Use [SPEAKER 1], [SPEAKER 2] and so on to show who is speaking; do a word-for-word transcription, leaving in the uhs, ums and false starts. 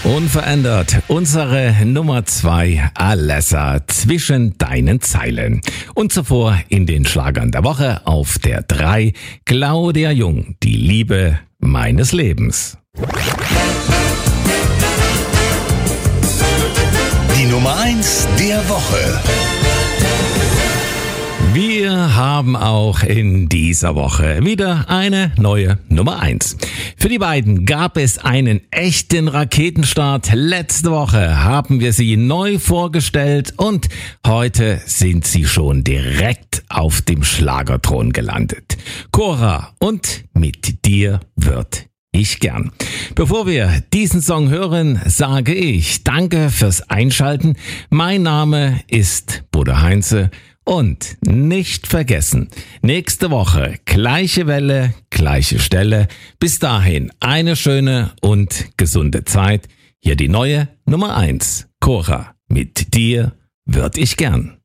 [SPEAKER 1] Unverändert unsere Nummer zwei, Alessa, zwischen deinen Zeilen. Und zuvor in den Schlagern der Woche auf der drei, Claudia Jung, die Liebe meines Lebens.
[SPEAKER 2] Die Nummer eins der Woche.
[SPEAKER 1] Wir haben auch in dieser Woche wieder eine neue Nummer eins. Für die beiden gab es einen echten Raketenstart. Letzte Woche haben wir sie neu vorgestellt und heute sind sie schon direkt auf dem Schlagerthron gelandet. Cora und Mit dir wird ich gern. Bevor wir diesen Song hören, sage ich Danke fürs Einschalten. Mein Name ist Bruder Heinze. Und nicht vergessen, nächste Woche gleiche Welle, gleiche Stelle. Bis dahin eine schöne und gesunde Zeit. Hier die neue Nummer eins. Cora, mit dir würd ich gern.